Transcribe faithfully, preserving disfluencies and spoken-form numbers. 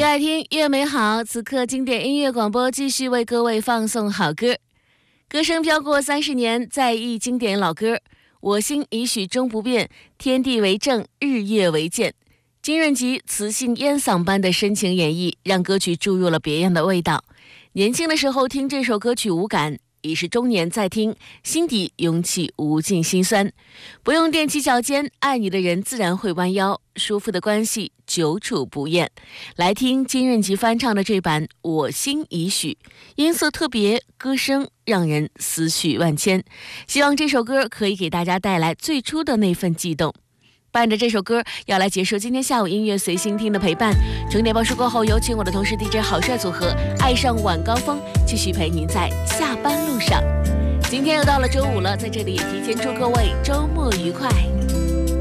爱听越美好，此刻经典音乐广播继续为各位放送好歌。歌声飘过三十年，在忆经典老歌，我心已许终不变，天地为证，日月为鉴。金润吉磁性烟嗓般的深情演绎，让歌曲注入了别样的味道。年轻的时候听这首歌曲无感，已是中年再听，心底涌起无尽心酸。不用踮起脚尖，爱你的人自然会弯腰，舒服的关系久处不厌。来听金润吉翻唱的这版《我心已许》，音色特别，歌声让人思绪万千。希望这首歌可以给大家带来最初的那份悸动。伴着这首歌要来结束今天下午音乐随心听的陪伴。整点报时过后，有请我的同事 D J 好帅组合爱上晚高峰，继续陪您在下班路上。今天又到了周五了，在这里也提前祝各位周末愉快。